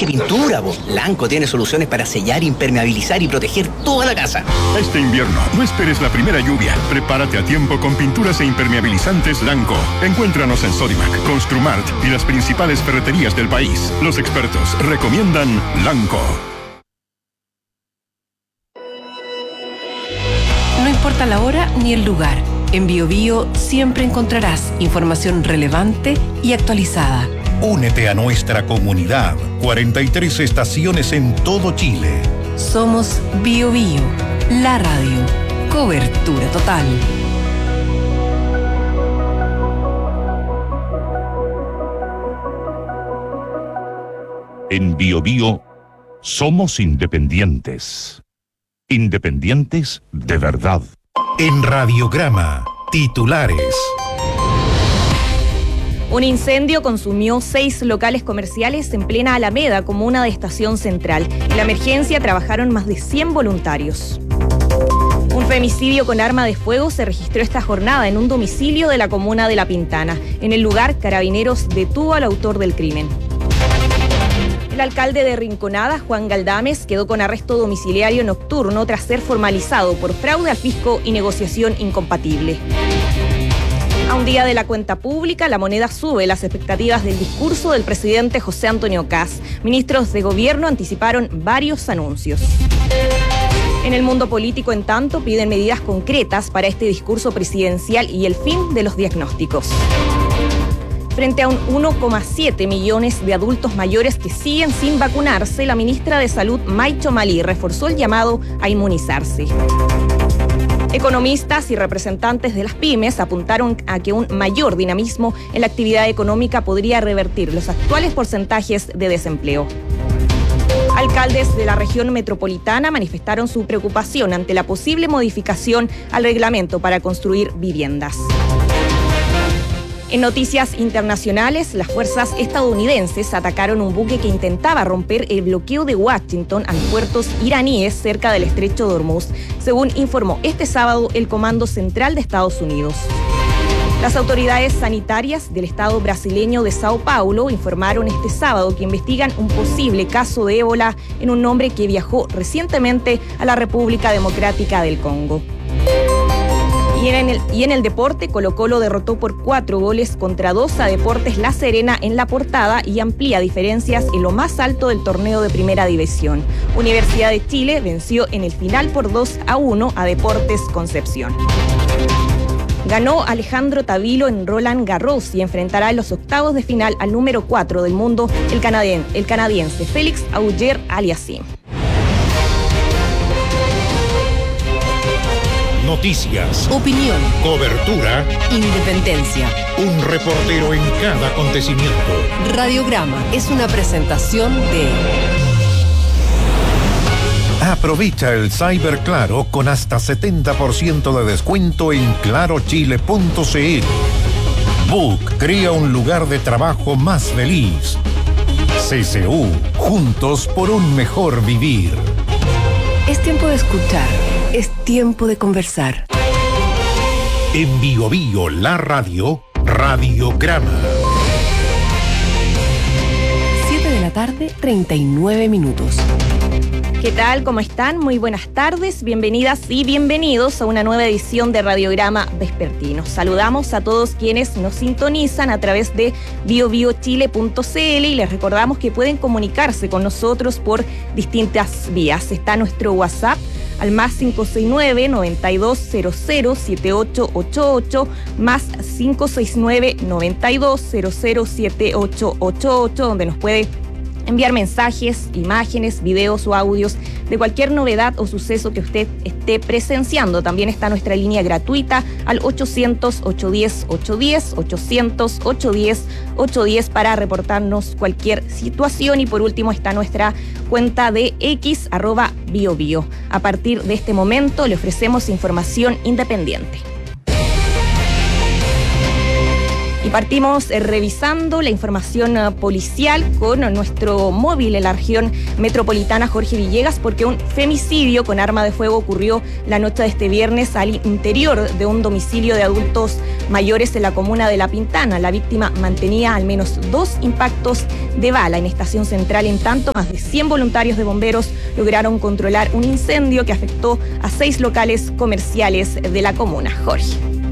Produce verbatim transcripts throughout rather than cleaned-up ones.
que pintura, po. Lanco tiene soluciones para sellar, impermeabilizar y proteger toda la casa. Este invierno, no esperes la primera lluvia. Prepárate a tiempo con pinturas e impermeabilizantes Lanco. Encuéntranos en Sodimac, Construmart y las principales ferreterías del país. Los expertos recomiendan Lanco. No importa la hora ni el lugar. En BioBio siempre encontrarás información relevante y actualizada. Únete a nuestra comunidad. cuarenta y tres estaciones en todo Chile. Somos BioBio, la radio. Cobertura total. En BioBio somos independientes. Independientes de verdad. En Radiograma, titulares. Un incendio consumió seis locales comerciales en plena Alameda, comuna de Estación Central. En la emergencia trabajaron más de cien voluntarios. Un femicidio con arma de fuego se registró esta jornada en un domicilio de la comuna de La Pintana. En el lugar, Carabineros detuvo al autor del crimen. El alcalde de Rinconada, Juan Galdames, quedó con arresto domiciliario nocturno tras ser formalizado por fraude al fisco y negociación incompatible. A un día de la cuenta pública, La Moneda sube las expectativas del discurso del presidente José Antonio Kast. Ministros de gobierno anticiparon varios anuncios. En el mundo político, en tanto, piden medidas concretas para este discurso presidencial y el fin de los diagnósticos. Frente a un uno coma siete millones de adultos mayores que siguen sin vacunarse, la ministra de Salud, Maicho Malí, reforzó el llamado a inmunizarse. Economistas y representantes de las pymes apuntaron a que un mayor dinamismo en la actividad económica podría revertir los actuales porcentajes de desempleo. Alcaldes de la región metropolitana manifestaron su preocupación ante la posible modificación al reglamento para construir viviendas. En noticias internacionales, las fuerzas estadounidenses atacaron un buque que intentaba romper el bloqueo de Washington a puertos iraníes cerca del estrecho de Hormuz, según informó este sábado el Comando Central de Estados Unidos. Las autoridades sanitarias del estado brasileño de Sao Paulo informaron este sábado que investigan un posible caso de ébola en un hombre que viajó recientemente a la República Democrática del Congo. Y en, el, y en el deporte, Colo-Colo derrotó por cuatro goles contra dos a Deportes La Serena en la Portada y amplía diferencias en lo más alto del torneo de Primera División. Universidad de Chile venció en el final por dos a uno a Deportes Concepción. Ganó Alejandro Tavilo en Roland Garros y enfrentará en los octavos de final al número cuatro del mundo, el, canadien, el canadiense Félix Auger-Aliassime. Noticias, opinión, cobertura, independencia. Un reportero en cada acontecimiento. Radiograma es una presentación de... Aprovecha el Cyber Claro con hasta setenta por ciento de descuento en claro chile punto c l. Book crea un lugar de trabajo más feliz. C S U, juntos por un mejor vivir. Es tiempo de escuchar. Es tiempo de conversar. En BioBio, la radio, Radiograma. siete de la tarde, treinta y nueve minutos. ¿Qué tal? ¿Cómo están? Muy buenas tardes, bienvenidas y bienvenidos a una nueva edición de Radiograma Vespertino. Saludamos a todos quienes nos sintonizan a través de bio bio chile punto c l y les recordamos que pueden comunicarse con nosotros por distintas vías. Está nuestro WhatsApp al más cinco seis nueve, noventa y dos cero cero, siete ocho ocho ocho, más cinco seis nueve, noventa y dos cero cero, siete ocho ocho ocho, donde nos puede enviar mensajes, imágenes, videos o audios de cualquier novedad o suceso que usted esté presenciando. También está nuestra línea gratuita al ochocientos, ochocientos diez, ochocientos diez, ochocientos, ochocientos diez, ochocientos diez para reportarnos cualquier situación. Y por último está nuestra cuenta de X, arroba BioBio. A partir de este momento le ofrecemos información independiente. Y Partimos eh, revisando la información eh, policial con nuestro móvil en la región metropolitana Jorge Villegas, porque un femicidio con arma de fuego ocurrió la noche de este viernes al interior de un domicilio de adultos mayores en la comuna de La Pintana. La víctima mantenía al menos dos impactos de bala en Estación Central. En tanto, más de cien voluntarios de bomberos lograron controlar un incendio que afectó a seis locales comerciales de la comuna. Jorge.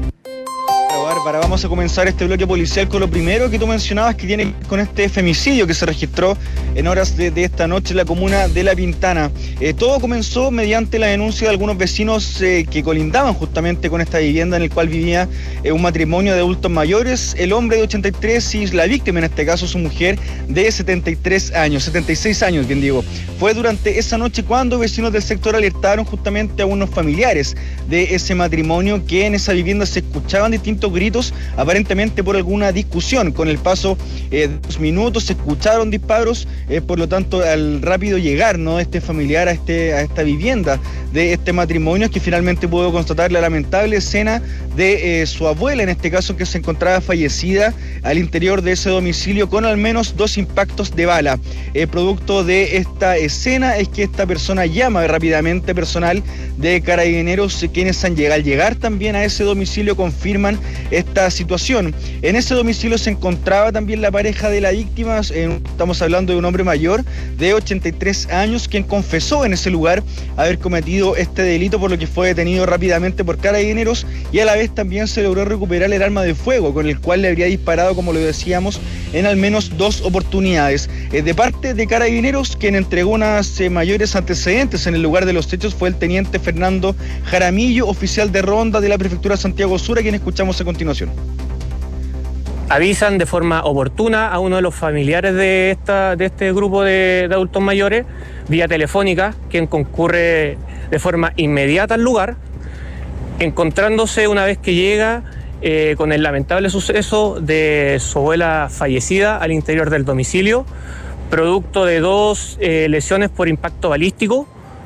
Bárbara, vamos a comenzar este bloque policial con lo primero que tú mencionabas, que tiene que ver con este femicidio que se registró en horas de, de esta noche en la comuna de La Pintana. Eh, todo comenzó mediante la denuncia de algunos vecinos eh, que colindaban justamente con esta vivienda en la cual vivía eh, un matrimonio de adultos mayores, el hombre de ochenta y tres y la víctima, en este caso su mujer, de setenta y tres años, setenta y seis años, bien digo. Fue durante esa noche cuando vecinos del sector alertaron justamente a unos familiares de ese matrimonio que en esa vivienda se escuchaban distintos gritos, aparentemente por alguna discusión. Con el paso eh, de los minutos se escucharon disparos, eh, por lo tanto al rápido llegar, ¿no?, este familiar a, este, a esta vivienda de este matrimonio, que finalmente pudo constatar la lamentable escena de eh, su abuela, en este caso, que se encontraba fallecida al interior de ese domicilio con al menos dos impactos de bala. Eh, producto de esta escena es que esta persona llama rápidamente personal de Carabineros, quienes han llegado, al llegar también a ese domicilio confirman esta situación. En ese domicilio se encontraba también la pareja de la víctima, eh, estamos hablando de un hombre mayor de ochenta y tres años, quien confesó en ese lugar haber cometido este delito, por lo que fue detenido rápidamente por Carabineros, y a la vez también se logró recuperar el arma de fuego con el cual le habría disparado, como lo decíamos, en al menos dos oportunidades. Eh, de parte de Carabineros, quien entregó unos eh, mayores antecedentes en el lugar de los hechos fue el teniente Fernando Jaramillo, oficial de ronda de la Prefectura Santiago Sur, a quien escuchamos a continuación. Avisan de forma oportuna a uno de los familiares de, esta, de este grupo de, de adultos mayores, vía telefónica, quien concurre de forma inmediata al lugar, encontrándose una vez que llega eh, con el lamentable suceso de su abuela fallecida al interior del domicilio, producto de dos eh, lesiones por impacto balístico.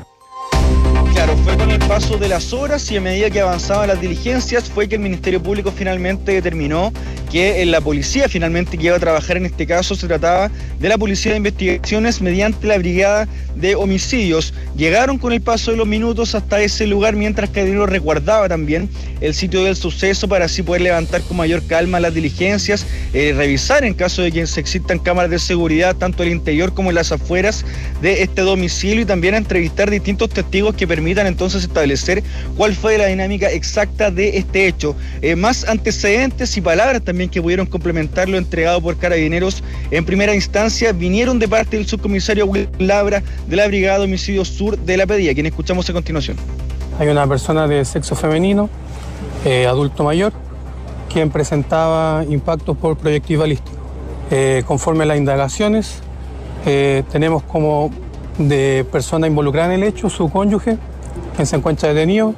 Claro, fue con el paso de las horas y a medida que avanzaban las diligencias fue que el Ministerio Público finalmente determinó que la policía finalmente que iba a trabajar en este caso se trataba de la Policía de Investigaciones mediante la Brigada de Homicidios. Llegaron con el paso de los minutos hasta ese lugar mientras Carabineros resguardaba también el sitio del suceso para así poder levantar con mayor calma las diligencias, eh, revisar en caso de que se existan cámaras de seguridad tanto en el interior como en las afueras de este domicilio, y también a entrevistar distintos testigos que permitan entonces establecer cuál fue la dinámica exacta de este hecho. Eh, más antecedentes y palabras también que pudieron complementar lo entregado por Carabineros en primera instancia vinieron de parte del subcomisario Will Labra de la Brigada de Homicidios Sur de la P D I A, quien escuchamos a continuación. Hay una persona de sexo femenino, eh, adulto mayor, quien presentaba impactos por proyectil balístico. Eh, conforme a las indagaciones, eh, tenemos como de persona involucrada en el hecho su cónyuge, quien se encuentra detenido.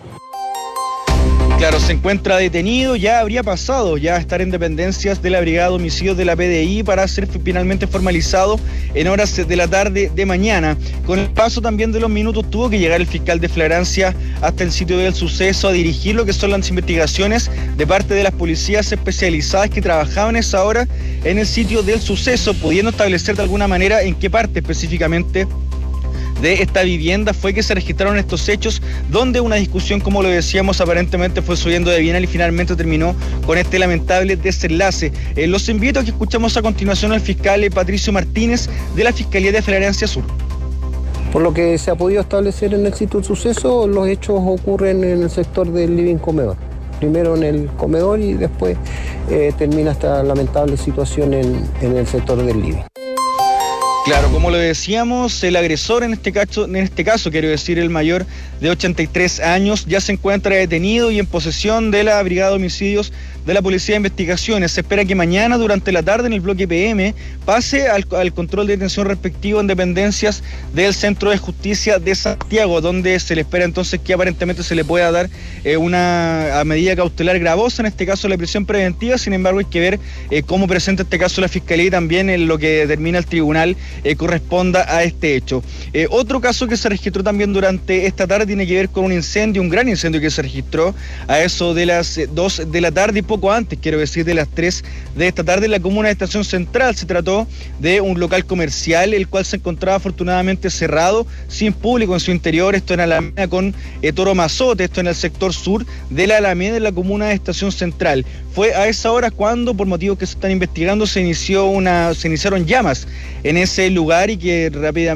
Claro, se encuentra detenido, ya habría pasado ya a estar en dependencias de la Brigada de Homicidios de la P D I para ser finalmente formalizado en horas de la tarde de mañana. Con el paso también de los minutos tuvo que llegar el fiscal de flagrancia hasta el sitio del suceso a dirigir lo que son las investigaciones de parte de las policías especializadas que trabajaban a esa hora en el sitio del suceso, pudiendo establecer de alguna manera en qué parte específicamente de esta vivienda fue que se registraron estos hechos, donde una discusión, como lo decíamos, aparentemente fue subiendo de bienal y finalmente terminó con este lamentable desenlace. Eh, los invito a que escuchemos a continuación al fiscal eh, Patricio Martínez de la Fiscalía de Flagrancia Sur. Por lo que se ha podido establecer en el sitio del suceso, los hechos ocurren en el sector del living comedor. Primero en el comedor y después eh, termina esta lamentable situación en, en el sector del living. Claro, como lo decíamos, el agresor en este caso, en este caso, quiero decir, el mayor de ochenta y tres años, ya se encuentra detenido y en posesión de la Brigada de Homicidios de la Policía de Investigaciones. Se espera que mañana, durante la tarde, en el bloque P M, pase al, al control de detención respectivo en dependencias del Centro de Justicia de Santiago, donde se le espera entonces que aparentemente se le pueda dar eh, una medida cautelar gravosa, en este caso la prisión preventiva. Sin embargo, hay que ver eh, cómo presenta este caso la Fiscalía y también en lo que determina el tribunal eh, corresponda a este hecho. Eh, otro caso que se registró también durante esta tarde tiene que ver con un incendio, un gran incendio que se registró a eso de las dos de la tarde y poco antes, quiero decir, de las tres de esta tarde en la comuna de Estación Central. Se trató de un local comercial, el cual se encontraba afortunadamente cerrado, sin público en su interior. Esto en Alameda con eh, Toro Mazote, esto en el sector sur de la Alameda en la comuna de Estación Central. Fue a esa hora cuando, por motivos que se están investigando, se inició una, se iniciaron llamas en ese lugar y que rápidamente